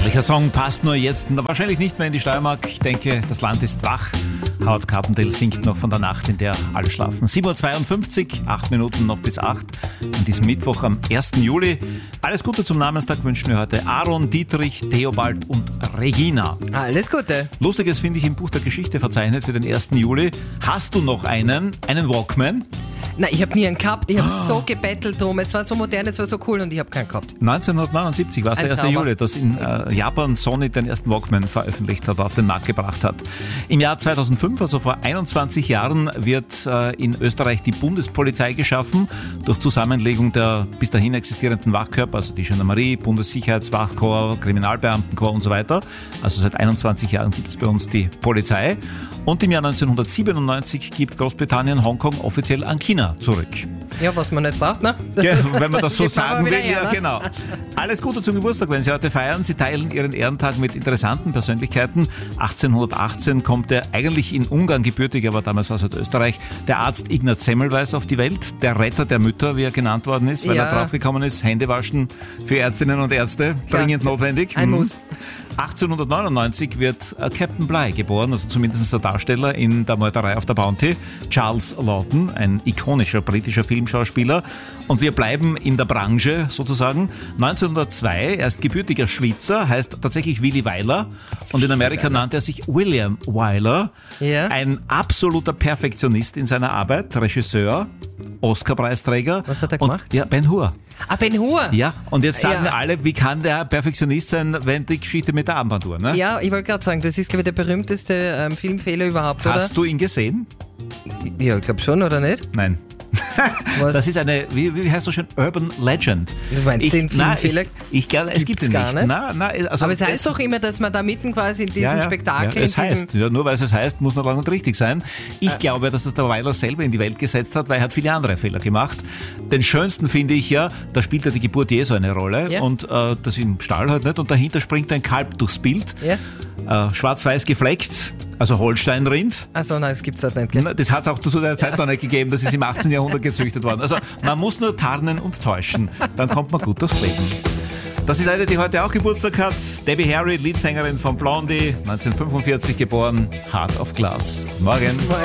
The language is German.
Welcher Song passt nur jetzt? Wahrscheinlich nicht mehr in die Steiermark. Ich denke, das Land ist wach. Howard Carpendale singt noch von der Nacht, in der alle schlafen. 7:52 Uhr, 8 Minuten noch bis 8 an diesem Mittwoch am 1. Juli. Alles Gute zum Namenstag wünschen wir heute Aaron, Dietrich, Theobald und Regina. Alles Gute. Lustiges finde ich im Buch der Geschichte verzeichnet für den 1. Juli. Hast du noch einen Walkman? Nein, ich habe nie einen gehabt. Ich habe so gebettelt drum. Es war so modern, es war so cool und ich habe keinen gehabt. 1979 war es der 1. Juli, dass in Japan Sony den ersten Walkman veröffentlicht hat, auf den Markt gebracht hat. Im Jahr 2005, also vor 21 Jahren, wird in Österreich die Bundespolizei geschaffen, durch Zusammenlegung der bis dahin existierenden Wachkörper, also die Gendarmerie, Bundessicherheitswachkorps, Kriminalbeamtenkorps und so weiter. Also seit 21 Jahren gibt es bei uns die Polizei. Und im Jahr 1997 gibt Großbritannien Hongkong offiziell an China zurück. Ja, was man nicht braucht, ne? Ja, wenn man das so sagen will, her, ja, ne? genau. Alles Gute zum Geburtstag, wenn Sie heute feiern. Sie teilen Ihren Ehrentag mit interessanten Persönlichkeiten. 1818 kommt der eigentlich in Ungarn gebürtige, aber damals war es halt Österreich, der Arzt Ignaz Semmelweis auf die Welt. Der Retter der Mütter, wie er genannt worden ist, weil er draufgekommen ist, Hände waschen für Ärztinnen und Ärzte, dringend notwendig. Ein Muss. 1899 wird Captain Bligh geboren, also zumindest der Darsteller in der Meuterei auf der Bounty. Charles Laughton, ein ikonischer britischer Filmschauspieler. Und wir bleiben in der Branche sozusagen. 1902, er ist gebürtiger Schweizer, heißt tatsächlich Willi Wyler. Und in Amerika nannte er sich William Wyler. Ja. Ein absoluter Perfektionist in seiner Arbeit, Regisseur, Oscar-Preisträger. Was hat er gemacht? Ja, Ben Hur. Ah, Ben Hur. Ja, und jetzt sagen alle, wie kann der Perfektionist sein, wenn die Geschichte mit der Armbanduhr, ne? Ja, ich wollte gerade sagen, das ist, glaube ich, der berühmteste Filmfehler überhaupt, oder? Hast du ihn gesehen? Ja, ich glaube schon, oder nicht? Nein. Was? Das ist eine, wie heißt das schon, Urban Legend. Du meinst den Filmfehler? Ich glaube, es gibt ihn gar nicht. nicht? Also aber es heißt doch immer, dass man da mitten quasi in diesem Spektakel... Ja, es heißt, nur weil es heißt, muss noch lange nicht richtig sein. Ich glaube, dass das der Weiler selber in die Welt gesetzt hat, weil er hat viele andere Fehler gemacht. Den schönsten finde ich ja, da spielt ja die Geburt Jesu eine Rolle und das im Stall halt nicht und dahinter springt ein Kalb durchs Bild, schwarz-weiß gefleckt. Also Holsteinrind. Achso, nein, das gibt es halt nicht. Gell? Das hat es auch zu der Zeit noch nicht gegeben, das ist im 18. Jahrhundert gezüchtet worden. Also man muss nur tarnen und täuschen, dann kommt man gut durchs Leben. Das ist eine, die heute auch Geburtstag hat. Debbie Harry, Leadsängerin von Blondie, 1945 geboren, Heart of Glass. Morgen.